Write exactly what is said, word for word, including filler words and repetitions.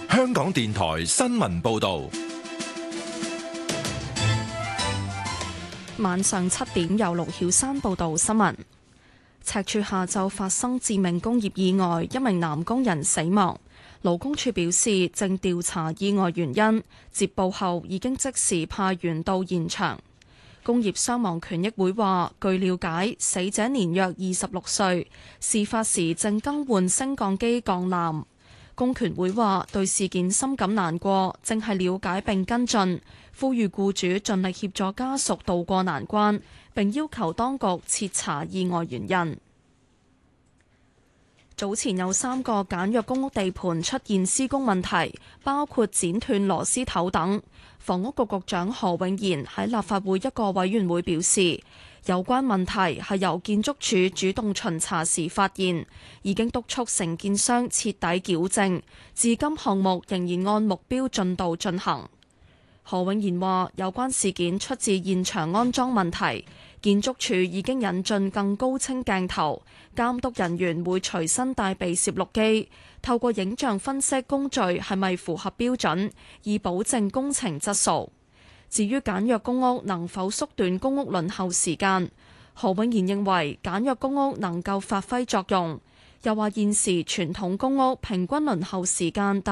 香港電台新聞報道。 晚上七點由盧曉山報道新聞。赤柱下晝發生致命工業意外，一名男工人死亡。勞工處表示正調查意外原因，接報後已經即時派員到現場。工業傷亡權益會話，據了解，死者年約二十六歲，事發時正更換升降機鋼纜。工權會話對事件深感難過，正係了解並跟進，呼籲僱主盡力協助家屬渡過難關，並要求當局徹查意外原因。早前有三個簡約公屋地盤出現施工問題，包括剪斷螺絲頭等。房屋局局長何永賢喺立法會一個委員會表示，有關問題係由建築署主動巡查時發現，已經督促承建商徹底矯正，至今項目仍然按目標進度進行。何永賢話：有關事件出自現場安裝問題，建築署已經引進更高清鏡頭，監督人員會隨身帶備攝錄機，透過影像分析工序係咪符合標準，以保證工程質素。至於簡約公屋能否縮短公屋輪候時間，何永賢認為簡約公屋能夠發揮作用，又話現時傳統公屋平均輪候時間